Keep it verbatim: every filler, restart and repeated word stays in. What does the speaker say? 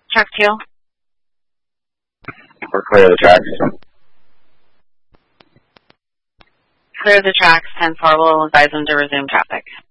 Track two. We're clear of the tracks. Clear the tracks, ten four will advise them to resume traffic.